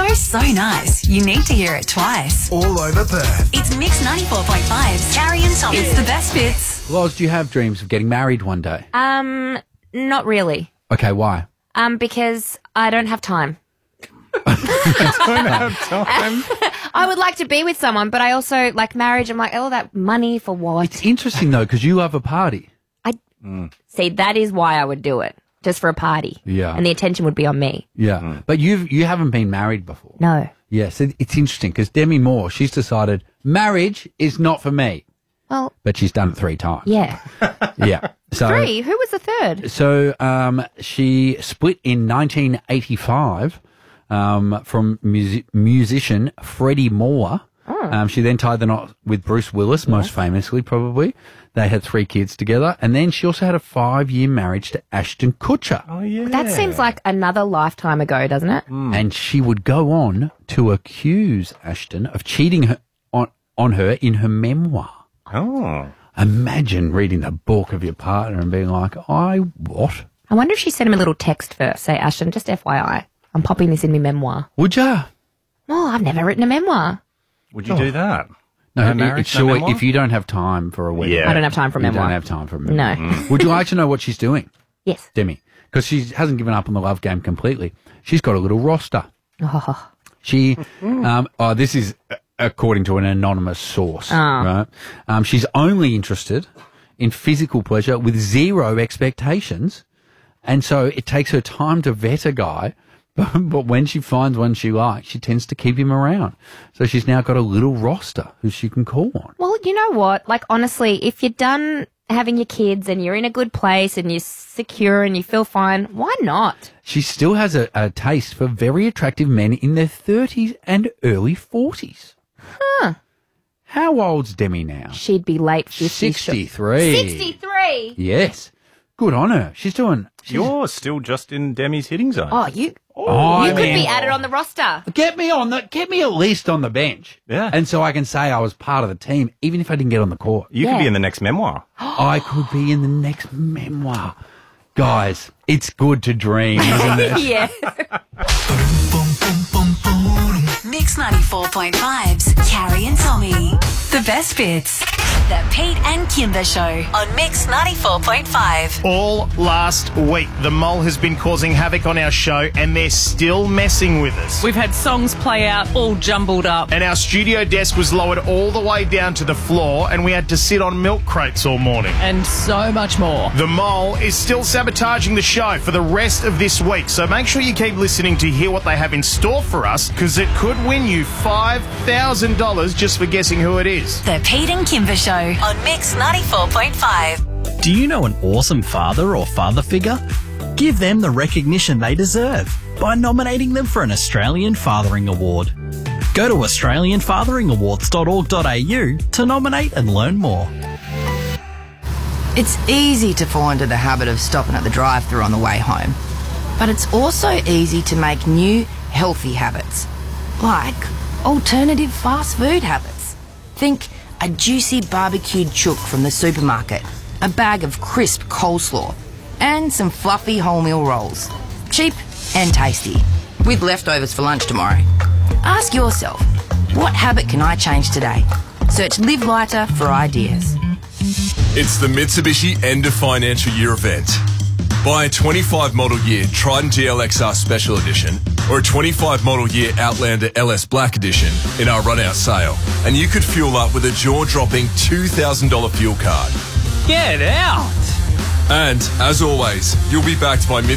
so nice. You need to hear it twice. All over Perth. It's Mix 94.5's Carrie and Tommy. It's the best bits. Loz, do you have dreams of getting married one day? Not really. Okay, why? Because I don't have time. Don't have time. I would like to be with someone, but I also like marriage. I'm like, oh, that money for what? It's interesting, though, because you love a party. See, that is why I would do it, just for a party. Yeah. And the attention would be on me. Yeah. But you haven't been married before. No. Yes, it's interesting because Demi Moore, she's decided marriage is not for me. Well, But she's done it 3 times. yeah. Yeah. So, 3? Who was the third? So she split in 1985 from musician Freddie Moore. She then tied the knot with Bruce Willis, most famously probably. They had 3 kids together. And then she also had a 5-year marriage to Ashton Kutcher. Oh, yeah. That seems like another lifetime ago, doesn't it? And she would go on to accuse Ashton of cheating on her in her memoir. Oh. Imagine reading the book of your partner and being like, what? I wonder if she sent him a little text first. Say, Ashton, just FYI, I'm popping this in my memoir. Would ya? Oh, I've never written a memoir. Would you do that? No, marriage, it's no sure memoir? if you don't have time for a wedding. Yeah. I don't have time for a You memoir. don't have time for a memoir. No. Would you like to know what she's doing, Yes. Demi? Because she hasn't given up on the love game completely. She's got a little roster. Oh. She, this is according to an anonymous source, right? She's only interested in physical pleasure with 0 expectations. And so it takes her time to vet a guy. But when she finds one she likes, she tends to keep him around. So she's now got a little roster who she can call on. Well, you know what? Like, honestly, if you're done having your kids and you're in a good place and you're secure and you feel fine, why not? She still has a taste for very attractive men in their 30s and early 40s. Huh. How old's Demi now? She'd be late 50s. 63. 63? Yes. Good on her. You're still just in Demi's hitting zone. Oh, you I could mean, be added on the roster. Get me at least on the bench. Yeah. And so I can say I was part of the team, even if I didn't get on the court. You could Yeah. be in the next memoir. I could be in the next memoir. Guys, it's good to dream, isn't it? Yeah. Mix 94.5's Carrie and Tommy. The best bits. The Pete and Kimber Show on Mix 94.5. All last week, the mole has been causing havoc on our show and they're still messing with us. We've had songs play out all jumbled up. And our studio desk was lowered all the way down to the floor and we had to sit on milk crates all morning. And so much more. The mole is still sabotaging the show for the rest of this week, so make sure you keep listening to hear what they have in store for us, because it could win you $5,000 just for guessing who it is. The Pete and Kimber Show on Mix 94.5. Do you know an awesome father or father figure? Give them the recognition they deserve by nominating them for an Australian Fathering Award. Go to australianfatheringawards.org.au to nominate and learn more. It's easy to fall into the habit of stopping at the drive-thru on the way home. But it's also easy to make new, healthy habits, like alternative fast food habits. Think a juicy barbecued chook from the supermarket, a bag of crisp coleslaw, and some fluffy wholemeal rolls. Cheap and tasty, with leftovers for lunch tomorrow. Ask yourself, what habit can I change today? Search Live Lighter for ideas. It's the Mitsubishi End of Financial Year event. Buy a 25 model year Triton GLXR Special Edition or a 25 model year Outlander LS Black Edition in our run-out sale, and you could fuel up with a jaw-dropping $2,000 fuel card. Get out! And, as always, you'll be backed by